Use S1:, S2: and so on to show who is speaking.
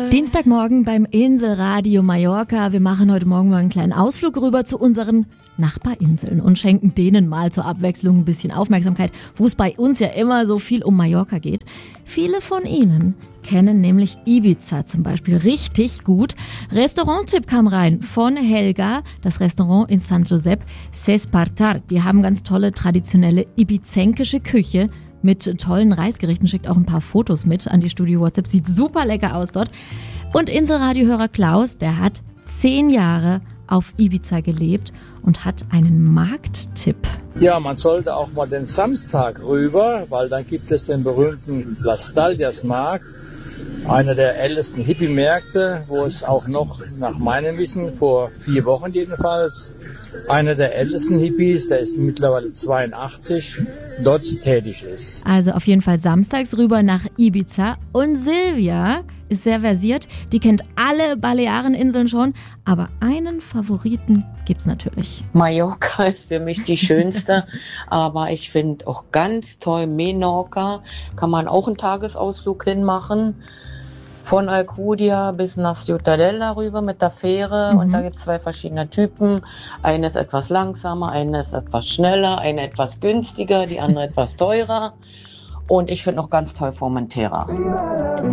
S1: Dienstagmorgen beim Inselradio Mallorca. Wir machen heute Morgen mal einen kleinen Ausflug rüber zu unseren Nachbarinseln und schenken denen mal zur Abwechslung ein bisschen Aufmerksamkeit, wo es bei uns ja immer so viel um Mallorca geht. Viele von Ihnen kennen nämlich Ibiza zum Beispiel richtig gut. Restaurant-Tipp kam rein von Helga, das Restaurant in San Josep, S'Espartar. Die haben ganz tolle traditionelle ibizenkische Küche mit tollen Reisgerichten, schickt auch ein paar Fotos mit an die Studio WhatsApp. Sieht super lecker aus dort. Und Inselradiohörer Klaus, der hat 10 Jahre auf Ibiza gelebt und hat einen Markttipp.
S2: Ja, man sollte auch mal den Samstag rüber, weil dann gibt es den berühmten Las Tallas Markt, einer der ältesten Hippie-Märkte, wo es auch noch, nach meinem Wissen, vor 4 Wochen jedenfalls, einer der ältesten Hippies, der ist mittlerweile 82, dort tätig ist.
S1: Also auf jeden Fall samstags rüber nach Ibiza. Und Silvia ist sehr versiert, die kennt alle Baleareninseln schon, aber einen Favoriten gibt's natürlich.
S3: Mallorca ist für mich die schönste, aber ich finde auch ganz toll Menorca, kann man auch einen Tagesausflug hinmachen. Von Alcudia bis nach Ciutadella rüber mit der Fähre und da gibt es 2 verschiedene Typen. Eine ist etwas langsamer, eine ist etwas schneller, eine etwas günstiger, die andere etwas teurer. Und ich finde noch ganz toll Formentera.